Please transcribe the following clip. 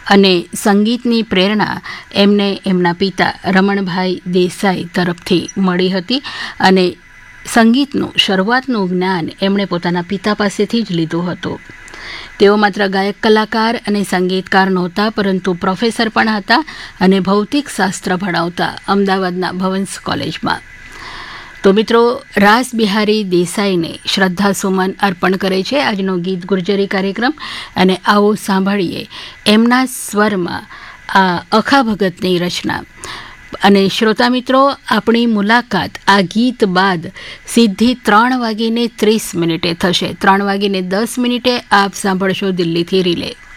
અને સંગીતની પ્રેરણા એમને એમના પિતા રમણભાઈ દેસાઈ તરફથી મળી હતી અને સંગીતનું શરૂઆતનું જ્ઞાન એમણે પોતાના પિતા પાસેથી જ લીધું હતું. તેઓ માત્ર ગાયક કલાકાર અને સંગીતકાર નહોતા, પરંતુ પ્રોફેસર પણ હતા અને ભૌતિક શાસ્ત્ર ભણાવતા અમદાવાદના ભવન્સ કોલેજમાં. તો મિત્રો, રાસ બિહારી દેસાઈને શ્રદ્ધાસુમન અર્પણ કરે છે આજનો ગીત ગુર્જરી કાર્યક્રમ, અને આવો સાંભળીએ એમના સ્વરમાં આ અખા ભગતની રચના. અને શ્રોતા મિત્રો, આપણી મુલાકાત આ ગીત બાદ સીધી 3:30 થશે. 3:10 આપ સાંભળશો દિલ્હીથી રિલે.